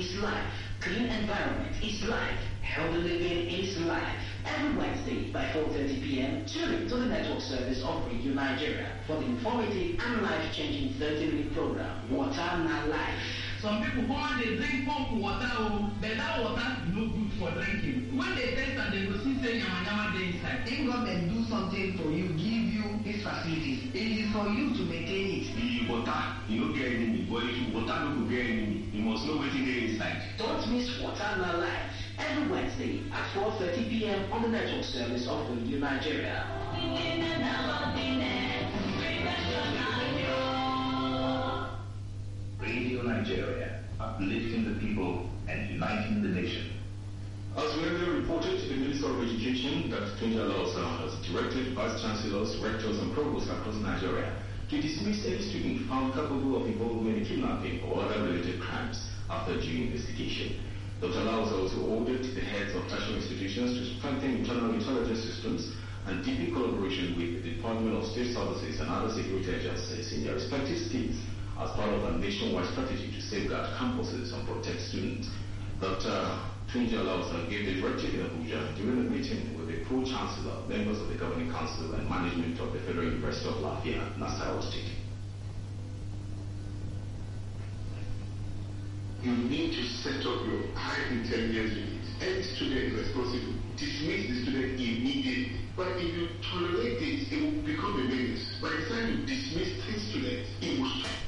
is life. Clean environment is life. Healthy living is life. Every Wednesday by 4:30 p.m., tune in to the network service of Radio Nigeria for the informative and life-changing 30-minute program, Water Na Life. Some people go and they drink pump water, but that water is no good for drinking. When they taste and they go see say yama dey inside. If government do something for you, give you these facilities, it is for you to maintain it. The water, you don't get enemy, but if water don't get enemy, you must know what it is inside. Don't miss Water Na Life every Wednesday at 4:30 p.m. on the network service of Radio Nigeria. Radio Nigeria, uplifting the people and uniting the nation. As we earlier reported, the Minister of Education, Dr. Tunji Alausa, has directed Vice Chancellors, Rectors and Provosts across Nigeria to dismiss any student found capable of involvement in kidnapping or other related crimes after due investigation. Dr. Alausa also ordered the heads of tertiary institutions to strengthen internal intelligence systems and deepen collaboration with the Department of State Services and other security agencies in their respective states as part of a nationwide strategy to safeguard campuses and protect students. Dr. Tunji Alausa gave the directive in Abuja during a meeting with the Pro-Chancellor, members of the Governing Council and management of the Federal University of Lafayette, Nasarawa State. You need to set up your high intelligence unit. Any student responsible, dismiss the student immediately. But if you tolerate it, it will become a menace. By the time you dismiss 10 students, it will stop.